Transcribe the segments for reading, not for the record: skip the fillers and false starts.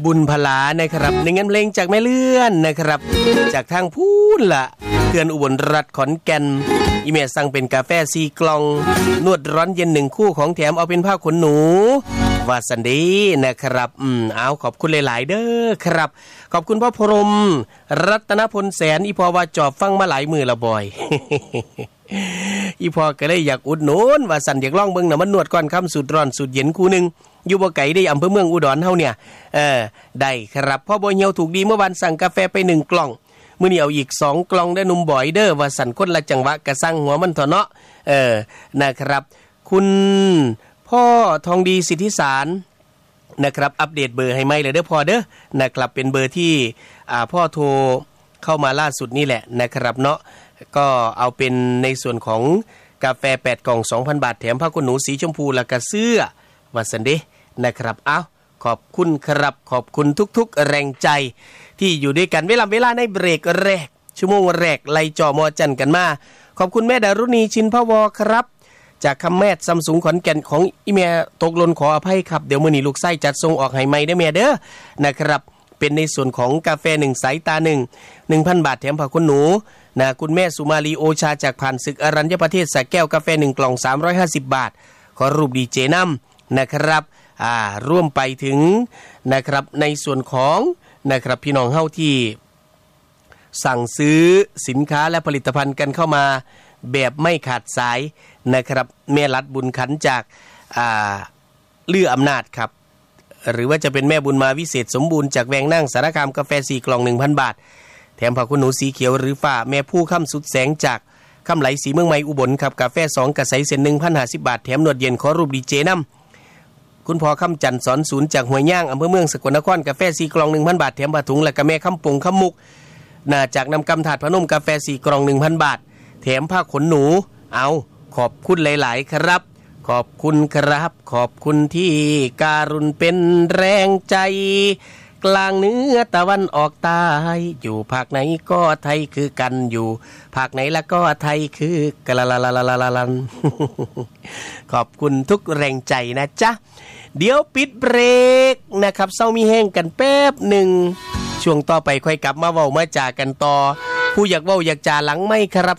บุญพลานะครับในงานเพลงจากแม่เลื่อนนะครับจากทางพูนล่ะเขื่อนอุบลรัฐขอนแก่นอีเมลสั่งเป็นกาแฟ4กล่องนวดร้อนเย็น1คู่ของแถมเอาเป็นผ้าขนหนูวาสันดีนะครับเอาขอบคุณหลายๆเด้อครับขอบคุณพ่อพรหมรัตนพลแสนอีพอว่าจอบฟังมาหลายมือละบ่อย อีพอก็เลยอยากอุดหนุนว่าสันอยากลองเบิ่งน่ะมันนวดก่อนค่ำสุดร้อนสุดเย็นคู่นึงอยู่บ่ไกลได้อำเภอเมืองอุดรเฮาเนี่ยได้ครับพ่อบ่เหี่ยวถูกดีเมื่อวานสั่งกาแฟไป1กล่องมื้อนี้เอาอีก2กล่องได้หนุ่มบ่อยเด้อว่าสันคนละจังหวะกะสั่งหัวมันเถาะเนาะนะครับคุณพ่อทองดีสิทธิสารนะครับอัปเดตเบอร์ให้ใหม่เลยเด้อพ่อเด้อนะครับเป็นเบอร์ที่พ่อโทรเข้ามาล่าสุดนี่แหละนะครับเนาะก็เอาเป็นในส่วนของกาแฟ8กล่อง 2,000 บาทแถมผ้าขนหนูสีชมพูและกระเสื้อว่าซั่นเด้นะครับเอาขอบคุณครับขอบคุณทุกๆแรงใจที่อยู่ด้วยกันเวลาในเบรกแรกชั่วโมงแรกไล่จอมอจันกันมาขอบคุณแม่ดารุณีชินพวครับจากคำแม่ซัมซุงขอนแก่นของอีเมียตกหล่นขออภัยครับเดี๋ยวมื้อนี้ลูกไส้จัดส่งออกให้ใหม่ได้แม่เด้อนะครับเป็นในส่วนของกาแฟ1สายตา1,000 บาทแถมผ้าขนหนูนะคุณแม่สุมาลีโอชาจากผ่านศึกอรัญญประเทศสระแก้วกาแฟ1กล่อง350 บาทขอรูปดีเจน้ำนะครับร่วมไปถึงนะครับในส่วนของนะครับพี่น้องเฮาที่สั่งซื้อสินค้าและผลิตภัณฑ์กันเข้ามาแบบไม่ขาดสายนะครับแม่รัดบุญขันจากเลื่ออำนาจครับหรือว่าจะเป็นแม่บุญมาวิเศษสมบูรณ์จากแวงนั่งสารคามกาแฟ4กล่อง 1,000 บาทแถมผ้าขนหนูสีเขียวหรือฝ้าแม่ผู้ค่ำสุดแสงจากค่ำไหลสีเมืองใหม่อุบลครับกาแฟ2กระใสเส้น 1,050 บาทแถมนวดเย็นขอรูปดีเจน้ำคุณพ่อค่ำจันทร์สอนศูนย์จากห้วยย่างอำเภอเมืองสกลนครกาแฟ4กล่อง 1,000 บาทแถมผ้าถุงและกาแม่ค่ำปงค่ำมุกจากนำกำถาดพนมกาแฟ4กล่อง 1,000 บาทแถมผ้าขนหนูเอาขอบคุณหลายๆครับขอบคุณครับขอบคุณที่การุณเป็นแรงใจกลางเหนือตะวันออกใต้อยู่ภาคไหนก็ไทยคือกันอยู่ภาคไหนแล้วก็ไทยคือกะละละละละละละขอบคุณทุกแรงใจนะจ๊ะเดี๋ยวปิดเบรกนะครับเศร้ามีแห้งกันแป๊บหนึ่งช่วงต่อไปค่อยกลับมาเว้ามาจากันต่อผู้อยากเว้าอยากจ่าหลังไม่ครับ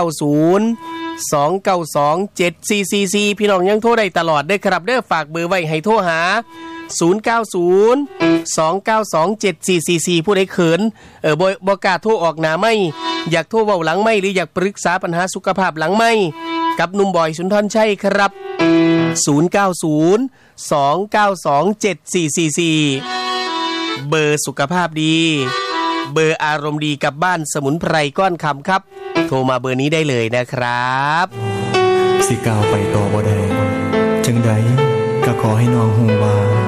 090-292-7444พี่น้องยังโทรได้ตลอดเด้อครับเด้อฝากเบอร์ไว้ให้โทรหา090-292-7444ผู้ใดเขินบ่กล้าโทรออกหน้าไม่อยากโทรเว้าหลังไม่หรืออยากปรึกษาปัญหาสุขภาพหลังไม่กับหนุ่มบอยสุนทรชัยครับ090-292-7444เบอร์สุขภาพดีเบอร์อารมณ์ดีกับบ้านสมุนไพรก้อนคำครับโทรมาเบอร์นี้ได้เลยนะครับสิก้าวไปต่อบ่ได้จังใดก็ขอให้น้องฮู้ว่า